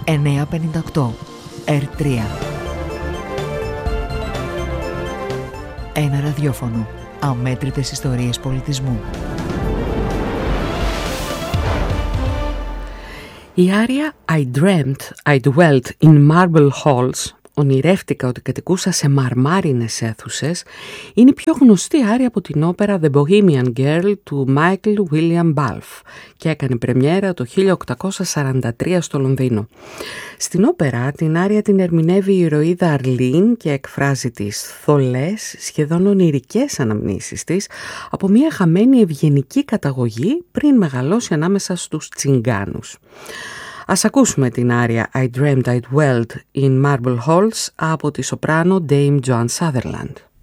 958 R3. Ένα ραδιόφωνο. Αμέτρητες ιστορίες πολιτισμού. Η άρια I dreamt I dwelt in marble halls, ονειρεύτηκα ότι κατοικούσα σε μαρμάρινες αίθουσες, είναι η πιο γνωστή άρια από την όπερα The Bohemian Girl του Michael William Balfe και έκανε πρεμιέρα το 1843 στο Λονδίνο. Στην όπερα την άρια την ερμηνεύει η ηρωίδα Αρλίν και εκφράζει τις θολές, σχεδόν ονειρικές αναμνήσεις της από μια χαμένη ευγενική καταγωγή πριν μεγαλώσει ανάμεσα στους τσιγκάνους. Ας ακούσουμε την άρια I dreamt I dwelt in marble halls από τη σοπράνο Dame Joan Sutherland.